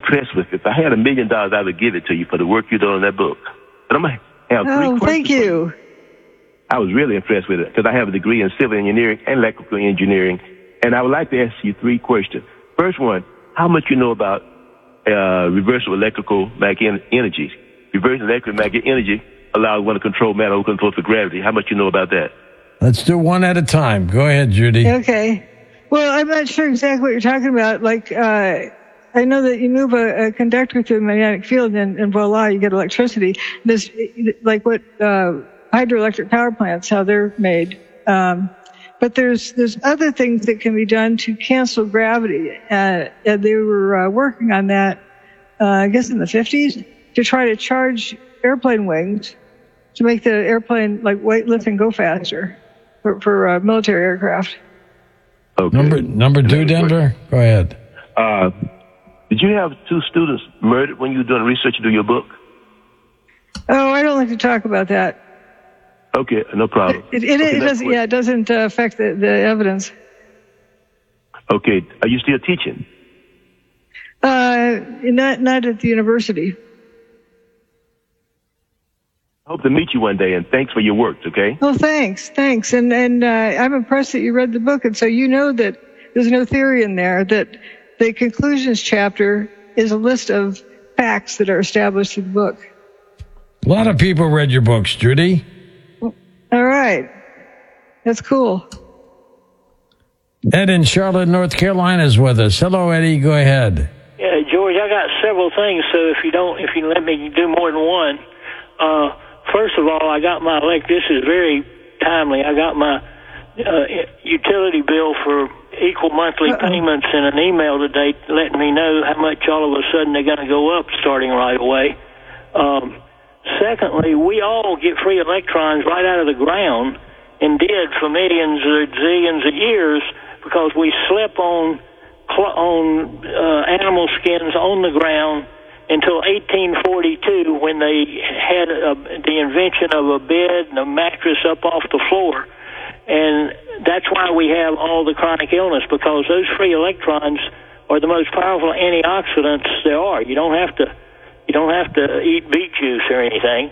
impressed with it. If I had $1 million, I would give it to you for the work you done on that book. But I'm going to have 3 questions. Thank you. I was really impressed with it because I have a degree in civil engineering and electrical engineering, and I would like to ask you 3 questions. First one, how much you know about reversal electrical magnetic energy? Reversal electrical magnetic energy allows one to control matter who controls the gravity. How much you know about that? Let's do one at a time. Go ahead, Judy. Okay. Well, I'm not sure exactly what you're talking about. Like, I know that you move a conductor through a magnetic field and voila, you get electricity. This, like what hydroelectric power plants, how they're made. But there's other things that can be done to cancel gravity. And they were working on that, I guess in the 50s, to try to charge airplane wings to make the airplane like weightlifting go faster for military aircraft. Okay. Number 2, Denver. Go ahead. Did you have 2 students murdered when you were doing research to do your book? Oh, I don't like to talk about that. Okay, no problem. It doesn't. Yeah, it doesn't affect the evidence. Okay, are you still teaching? Not at the university. I hope to meet you one day, and thanks for your work, okay? Oh, thanks. And I'm impressed that you read the book, and so you know that there's no theory in there, that the conclusions chapter is a list of facts that are established in the book. A lot of people read your books, Judy. All right. That's cool. Ed in Charlotte, North Carolina is with us. Hello, Eddie. Go ahead. Yeah, George, I got several things, so if you let me do more than one. First of all, this is very timely. I got my utility bill for equal monthly payments in an email today letting me know how much all of a sudden they're going to go up starting right away. Secondly, we all get free electrons right out of the ground and did for millions or zillions of years because we slept on animal skins on the ground until 1842 when they had the invention of a bed and a mattress up off the floor. And that's why we have all the chronic illness, because those free electrons are the most powerful antioxidants there are. You don't have to eat beet juice or anything.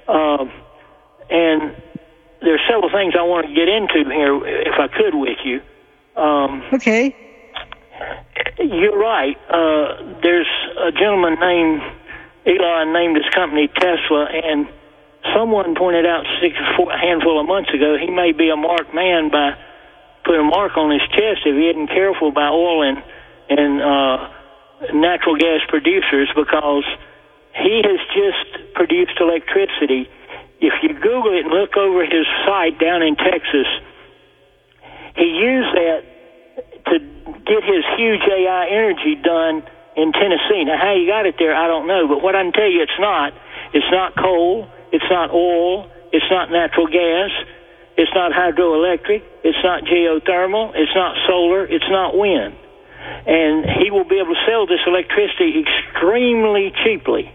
And there's several things I want to get into here, if I could, with you. Okay. You're right. There's a gentleman named Elon named his company Tesla, and someone pointed out a handful of months ago he may be a marked man by putting a mark on his chest if he isn't careful about oil and natural gas producers, because he has just produced electricity. If you Google it and look over his site down in Texas, he used that to get his huge AI energy done in Tennessee. Now, how he got it there, I don't know. But what I can tell you, it's not coal, it's not oil, it's not natural gas, it's not hydroelectric, it's not geothermal, it's not solar, it's not wind. And he will be able to sell this electricity extremely cheaply.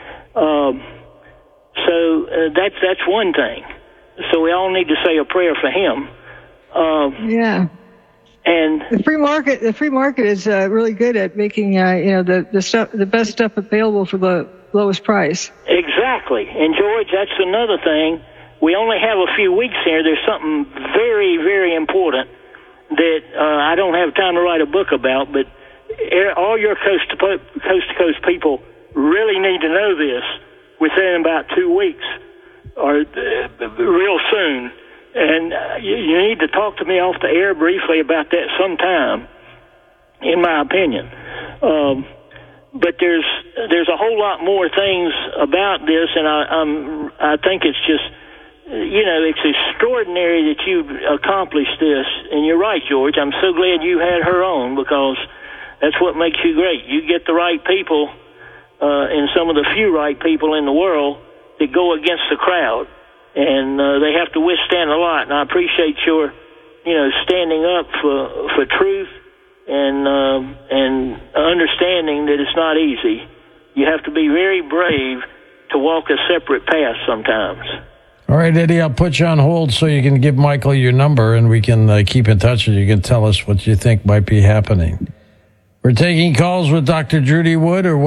So that's one thing. So we all need to say a prayer for him. Yeah. And the free market is really good at making the best stuff available for the lowest price. Exactly. And George, that's another thing. We only have a few weeks here. There's something very, very important that I don't have time to write a book about, but all your coast to coast people really need to know this within about 2 weeks or real soon. And you need to talk to me off the air briefly about that sometime, in my opinion. But there's a whole lot more things about this, and I think it's just, it's extraordinary that you've accomplished this. And you're right, George. I'm so glad you had her on, because that's what makes you great. You get the right people, and some of the few right people in the world that go against the crowd. And they have to withstand a lot. And I appreciate your, standing up for truth and understanding that it's not easy. You have to be very brave to walk a separate path sometimes. All right, Eddie, I'll put you on hold so you can give Michael your number and we can keep in touch and you can tell us what you think might be happening. We're taking calls with Dr. Judy Wood, or